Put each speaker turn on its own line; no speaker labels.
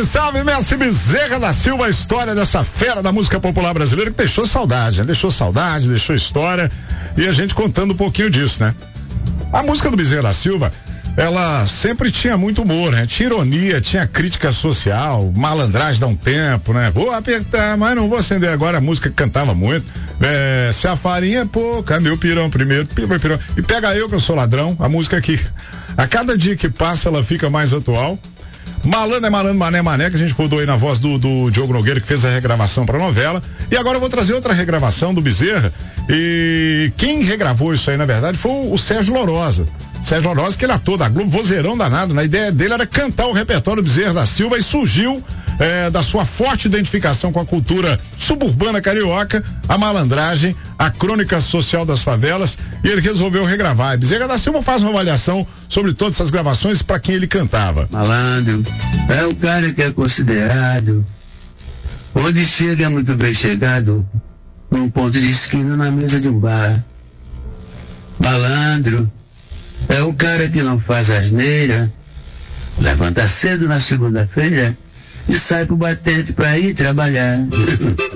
salve, Mestre Bezerra da Silva, a história dessa fera da música popular brasileira que deixou saudade, né? Deixou história, e a gente contando um pouquinho disso, né? A música do Bezerra da Silva, ela sempre tinha muito humor, né? Tinha ironia, tinha crítica social, malandragem dá um tempo, né? Vou apertar, mas não vou acender agora. A música que cantava muito. Se a farinha é pouca, meu pirão primeiro, pirão. E pega eu que eu sou ladrão, a música aqui. A cada dia que passa ela fica mais atual. Malandro é malandro, mané é mané, que a gente rodou aí na voz do Diogo Nogueira, que fez a regravação pra novela. E agora eu vou trazer outra regravação do Bezerra. E quem regravou isso aí, na verdade, foi o Sérgio Lorosa. Sérgio Lorosa, que ele é ator da Globo, vozeirão danado, né? A ideia dele era cantar o repertório do Bezerra da Silva, e surgiu da sua forte identificação com a cultura suburbana carioca, a malandragem, a crônica social das favelas, e ele resolveu regravar. E Bezerra da Silva faz uma avaliação sobre todas essas gravações para quem ele cantava.
Malandro é o cara que é considerado, onde chega muito bem chegado, num ponto de esquina na mesa de um bar. Malandro é o cara que não faz asneira, levanta cedo na segunda-feira e sai pro batente pra ir trabalhar.